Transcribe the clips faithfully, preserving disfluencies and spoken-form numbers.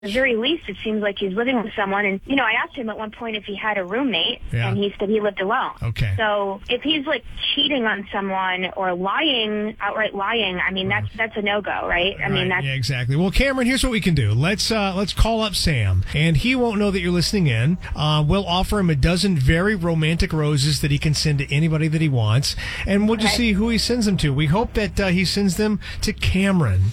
At the very least, it seems like he's living with someone. And, you know, I asked him at one point if he had a roommate, yeah. and he said he lived alone. Okay. So if he's, like, cheating on someone or lying, outright lying, I mean, that's that's a no-go, right? I right. mean, that's... Yeah, exactly. Well, Cameron, here's what we can do. Let's uh, let's call up Sam, and he won't know that you're listening in. Uh, we'll offer him a dozen very romantic roses that he can send to anybody that he wants, and we'll just Okay. see who he sends them to. We hope that uh, he sends them to Cameron.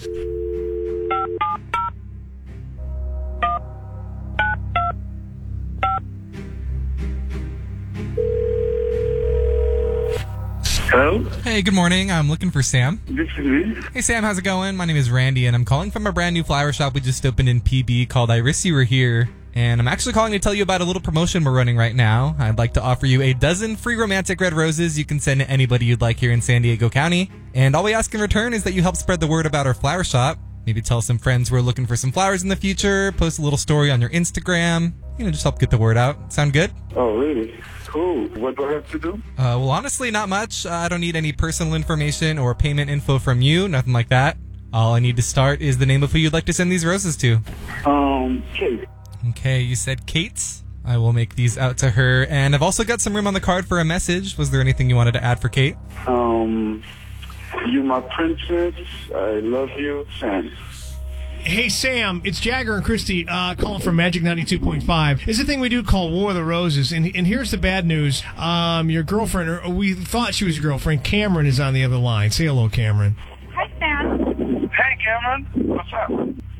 Hello? Hey, good morning. I'm looking for Sam. This is me. Hey, Sam, how's it going? My name is Randy, and I'm calling from a brand new flower shop we just opened in P B called I Wish You Were Here. And I'm actually calling to tell you about a little promotion we're running right now. I'd like to offer you a dozen free romantic red roses you can send to anybody you'd like here in San Diego County. And all we ask in return is that you help spread the word about our flower shop. Maybe tell some friends we're looking for some flowers in the future, post a little story on your Instagram. You know, just help get the word out. Sound good? Oh, really? Cool. What do I have to do? Uh, well, honestly, not much. Uh, I don't need any personal information or payment info from you, nothing like that. All I need to start is the name of who you'd like to send these roses to. Um, Kate. Okay, you said Kate. I will make these out to her. And I've also got some room on the card for a message. Was there anything you wanted to add for Kate? Um, you my princess. I love you, Sam. Hey, Sam, it's Jagger and Christy uh, calling from Magic ninety-two point five. It's a thing we do called War of the Roses, and and here's the bad news. Um, your girlfriend, or we thought she was your girlfriend, Cameron, is on the other line. Say hello, Cameron. Hi, Sam. Hey, Cameron. What's up?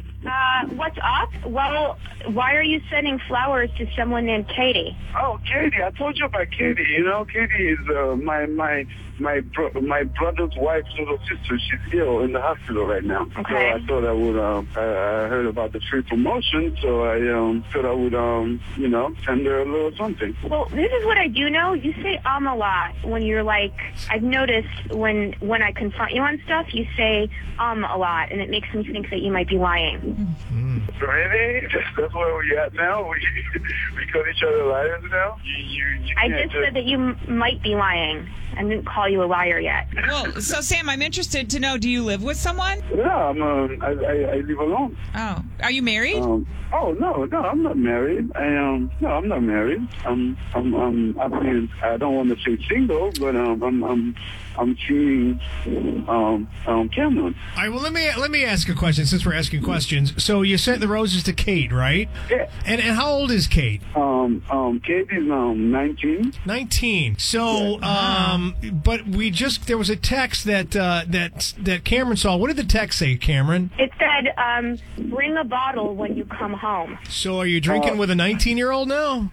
Uh, what's up? Well, why are you sending flowers to someone named Katie? Oh, Katie. I told you about Katie. You know, Katie is uh, my my my bro- my brother's wife's little sister. She's ill in the hospital right now. Okay. So I thought I would. Uh, I, I heard about the free promotion, so I um, thought I would, um, you know, send her a little something. Well, this is what I do know. You say um a lot when you're like, I've noticed when when I confront you on stuff, you say um a lot, and it makes me think that you might be lying. Mm. Really? That's where we at now? We, we call each other liars now? You, you, you I can't just said that you m- might be lying. I didn't call you a liar yet. Well, so Sam, I'm interested to know, do you live with someone? Yeah, I'm, um, I, I, I live alone. Oh. Are you married? Um, oh, no, no, I'm not married. I um, no, I'm not married. I'm, I'm, I'm, I mean, I don't want to say single, but um, I'm, I'm, I'm seeing um, um, Cameron. All right, well, let me let me ask a question since we're asking questions. So you sent the roses to Kate, right? Yeah. And, and how old is Kate? Um, um, Kate is um nineteen. nineteen. So, um, but we just, there was a text that, uh, that, that Cameron saw. What did the text say, Cameron? It said, um, bring a bottle when you come home. So are you drinking Uh, with a nineteen-year-old now?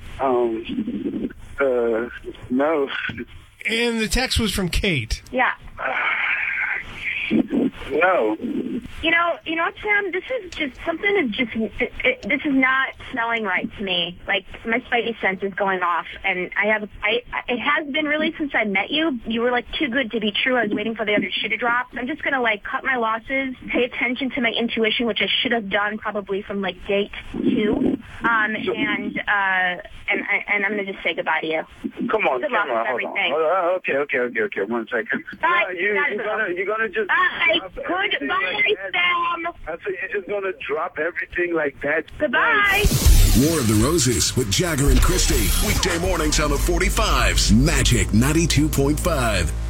Um, uh, no. And the text was from Kate. Yeah. No. You know, you know what, Sam? This is just something is just it, it, this is not smelling right to me. Like my spidey sense is going off, and I have I it has been really since I met you. You were like too good to be true. I was waiting for the other shoe to drop. I'm just gonna like cut my losses, pay attention to my intuition, which I should have done probably from like date two. Um, and uh, and and I'm gonna just say goodbye to you. Come on, Good come luck with on, hold on. everything. Hold on. Okay, okay, okay, okay. One second. Bye. Yeah, you, Bye. you're gonna, you're gonna just. Bye. drop everything Goodbye, like that? Sam. I said you're just gonna drop everything like that. Goodbye. War of the Roses with Jagger and Christy. Weekday mornings on the forty-fives. Magic ninety-two point five.